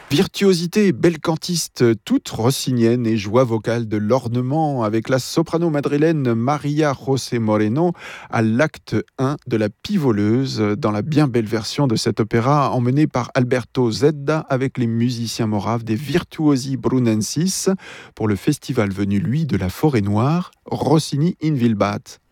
Virtuosité, belle cantiste, toute rossinienne et joie vocale de l'ornement avec la soprano madrilène Maria José Moreno à l'acte 1 de La Pivoleuse dans la bien belle version de cet opéra emmené par Alberto Zedda avec les musiciens moraves des Virtuosi Brunensis pour le festival venu lui de la Forêt Noire Rossini in Vilbat.